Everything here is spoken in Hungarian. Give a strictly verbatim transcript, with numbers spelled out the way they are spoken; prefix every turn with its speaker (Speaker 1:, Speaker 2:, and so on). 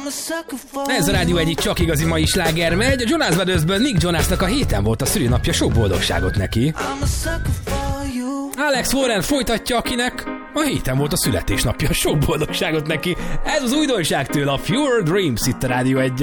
Speaker 1: Ez a Rádió egyik csak igazi mai sláger megy. A Jonas Brothersből Nick Jonasnak a héten volt a szülinapja, sok boldogságot neki. Alex Warren folytatja, akinek a héten volt a születésnapja, sok boldogságot neki. Ez az újdonság tőle, a Pure Dreams itt a Rádió egy.